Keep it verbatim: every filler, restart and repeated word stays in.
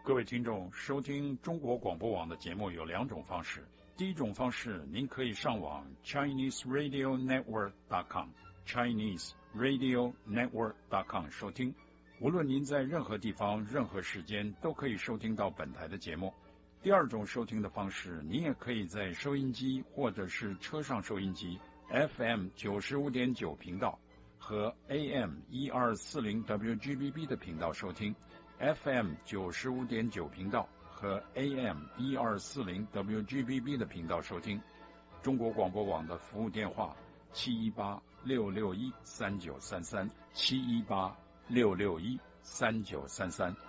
各位听众，收听中国广播网的节目有两种方式。第一种方式，您可以上网 Chinese Radio Network dot com Chinese Radio Network dot com 收听。无论您在任何地方、任何时间，都可以收听到本台的节目。第二种收听的方式，您也可以在收音机或者是车上收音机 F M 九十五点九频道和 A M 一二四零 W G B B 的频道收听。F M 九十五点九频道和 A M 一二四零 W G B B 的频道收听。中国广播网的服务电话七一八六六一三九三三七一八六六一三九三三。